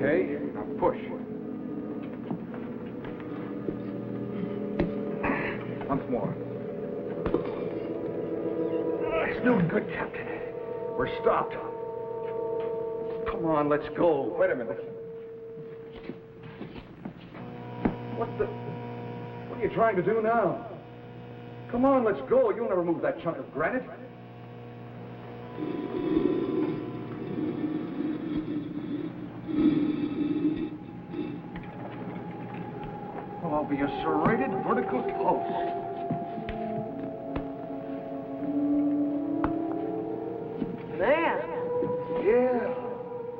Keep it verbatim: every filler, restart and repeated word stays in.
Okay, now push. Once more. It's doing good, Captain. We're stopped. Come on, let's go. Wait a minute. What the... What are you trying to do now? Come on, let's go. You'll never move that chunk of granite. Well, I'll be a serrated vertical post.